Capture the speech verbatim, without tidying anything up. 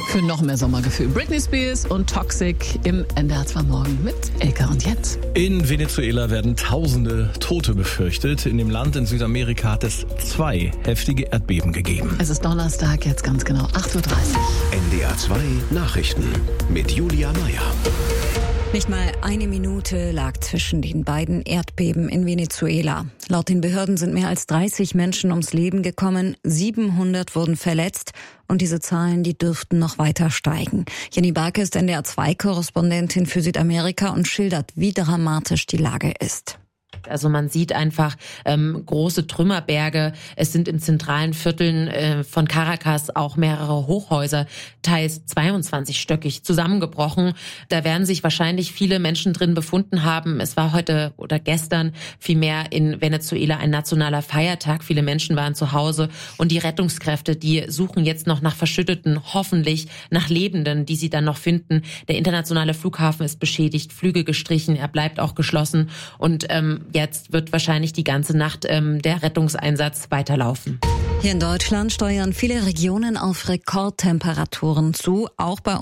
für noch mehr Sommergefühl. Britney Spears und Toxic im N D R zwei Morgen mit Elke und Jens. In Venezuela werden tausende Tote befürchtet. In dem Land in Südamerika hat es zwei heftige Erdbeben gegeben. Es ist Donnerstag, jetzt ganz genau acht Uhr dreißig. N D R zwei Nachrichten mit Julia Meyer. Nicht mal eine Minute lag zwischen den beiden Erdbeben in Venezuela. Laut den Behörden sind mehr als dreißig Menschen ums Leben gekommen, siebenhundert wurden verletzt und diese Zahlen, die dürften noch weiter steigen. Jenny Barke ist N D R zwei Korrespondentin für Südamerika und schildert, wie dramatisch die Lage ist. Also man sieht einfach ähm, große Trümmerberge. Es sind in zentralen Vierteln äh, von Caracas auch mehrere Hochhäuser, teils zweiundzwanzigstöckig, zusammengebrochen. Da werden sich wahrscheinlich viele Menschen drin befunden haben. Es war heute oder gestern vielmehr in Venezuela ein nationaler Feiertag. Viele Menschen waren zu Hause und die Rettungskräfte, die suchen jetzt noch nach Verschütteten, hoffentlich nach Lebenden, die sie dann noch finden. Der internationale Flughafen ist beschädigt, Flüge gestrichen, er bleibt auch geschlossen und ähm, jetzt wird wahrscheinlich die ganze Nacht ähm, der Rettungseinsatz weiterlaufen. Hier in Deutschland steuern viele Regionen auf Rekordtemperaturen zu, auch bei